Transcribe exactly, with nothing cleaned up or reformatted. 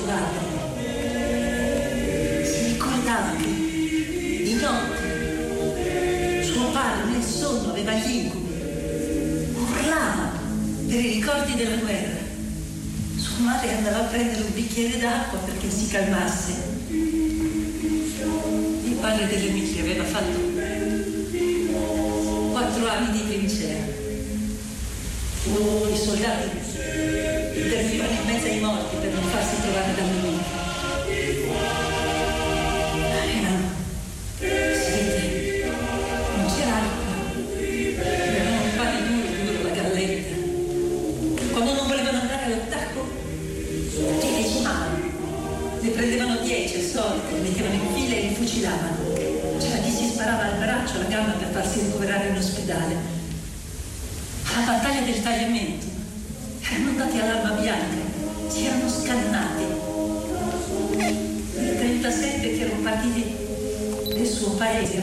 soldati si ricordava che di notte suo padre nel sonno aveva gli incubi, urlava per i ricordi della guerra. Sua madre andava a prendere un bicchiere d'acqua perché si calmasse. Il padre delle Emilie aveva fatto quattro anni di trincea. I soldati intervenivano in mezzo ai morti per non farsi trovare da nemici. Erano siete, non c'era acqua, avevano un pane duro, duro la galletta. Quando non volevano andare all'attacco, tutti le suonavano, ne prendevano dieci al solito, li mettevano in fila e li fucilavano. C'era chi si sparava al braccio, alla gamba per farsi ricoverare in ospedale. Alla battaglia del tagliamento erano andati all'Alba Bianca, si erano scannati. Nel trentasette che erano partiti nel suo paese